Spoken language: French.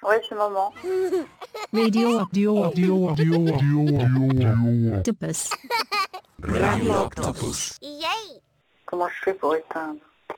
Ouais, c'est maman. Radio Octopus. Radio Octopus. Comment je fais pour éteindre?